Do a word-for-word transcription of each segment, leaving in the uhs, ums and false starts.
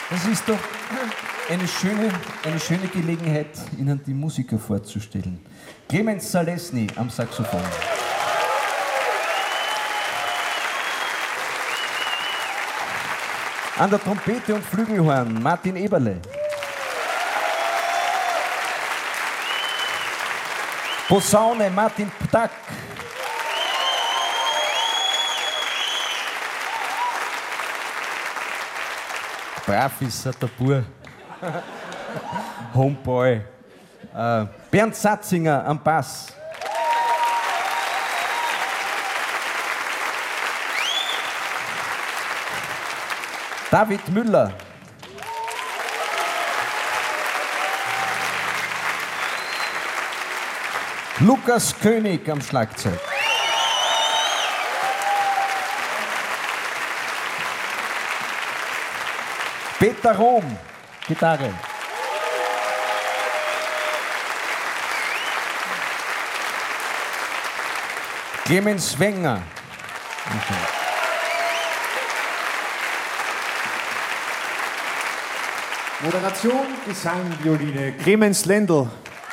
Das ist doch eine schöne, eine schöne Gelegenheit, Ihnen die Musiker vorzustellen. Clemens Zalesny am Saxophon. An der Trompete und Flügelhorn Martin Eberle. Posaune Martin Ptak. Brav ist er, der Bur. Homeboy. Äh, Bernd Satzinger am Bass. David Müller. Lukas König am Schlagzeug. Peter Rom, Gitarre. Clemens Wenger. Okay. Moderation, Gesang, Violine, Clemens Lendl.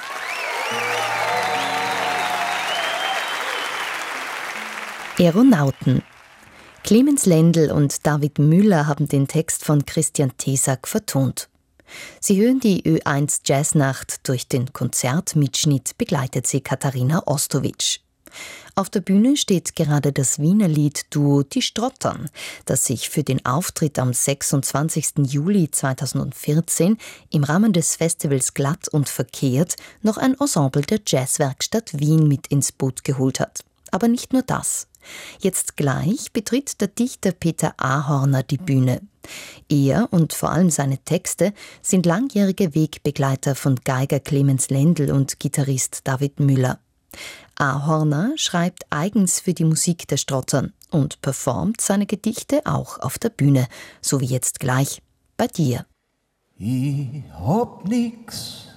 Aeronauten. Clemens Lendl und David Müller haben den Text von Christian Thesack vertont. Sie hören die Ö eins Jazznacht. Durch den Konzertmitschnitt begleitet sie Katharina Ostowitsch. Auf der Bühne steht gerade das Wiener Liedduo Die Strottern, das sich für den Auftritt am sechsundzwanzigsten Juli zweitausendvierzehn im Rahmen des Festivals Glatt und Verkehrt noch ein Ensemble der Jazzwerkstatt Wien mit ins Boot geholt hat. Aber nicht nur das. Jetzt gleich betritt der Dichter Peter Ahorner die Bühne. Er und vor allem seine Texte sind langjährige Wegbegleiter von Geiger Clemens Lendl und Gitarrist David Müller. Ahorner schreibt eigens für die Musik der Strottern und performt seine Gedichte auch auf der Bühne, so wie jetzt gleich bei dir. Ich hab nix